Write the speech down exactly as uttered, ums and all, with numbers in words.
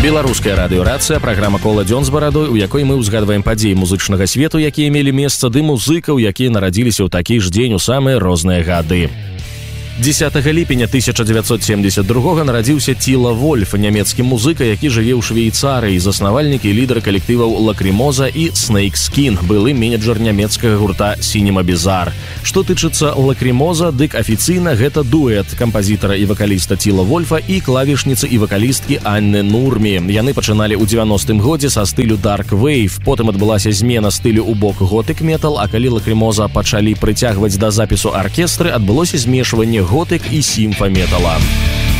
Беларуская радыёрацыя, праграма «Кола дзён з барадой», у якой мы ўзгадваем падзеі музычнага свету, якія мелі месца, ды музыкаў, якія нарадзіліся ў такі ж дзень у самыя розныя гады. дзесятага ліпеня тысяча дзевяцьсот семьдесят другога нарадзіўся Тила Вольф, нямецкі музыка, які жыве ў Швейцарыі, заснавальнік і лідар калектываў Лакрымоза і Snake Skin, былы менеджер нямецкага гурта Cinema Bizarre. Што тычыцца Лакрымоза, дык афіцыйна гэта дуэт кампазітара і вакаліста Тила Вольфа і клавішніцы і вакалісткі Анны Нурмі. Яны пачыналі ў дзевяностым годзе са стылю Dark Wave, потым адбылася змена стылю ў бок готык метал, а калі Лакрымоза пачалі прыцягваць да запісу аркестры, адбылося змешванне готык і сімфа-метала.